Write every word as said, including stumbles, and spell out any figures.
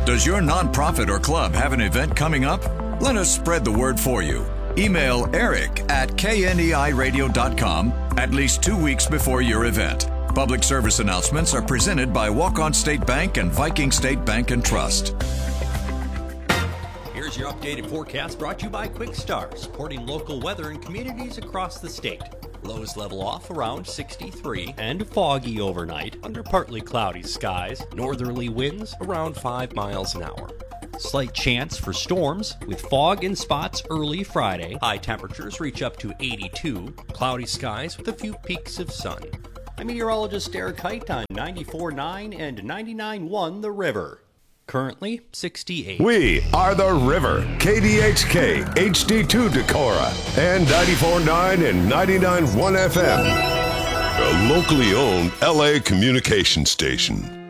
Does your nonprofit or club have an event coming up? Let us spread the word for you. Email Eric at K N E I radio dot com at least two weeks before your event. Public service announcements are presented by Walk-On State Bank and Viking State Bank and Trust. Here's your updated forecast brought to you by Quick Start, supporting local weather in communities across the state. Lows level off around sixty-three and foggy overnight under partly cloudy skies. Northerly winds around five miles an hour. Slight chance for storms with fog in spots early Friday. High temperatures reach up to eighty-two. Cloudy skies with a few peaks of sun. I'm meteorologist Eric Height on ninety-four point nine and ninety-nine point one The River. Currently sixty-eight. We are The River, K D H K, H D two Decorah, and ninety-four point nine and ninety-nine point one F M. A locally owned L A communication station.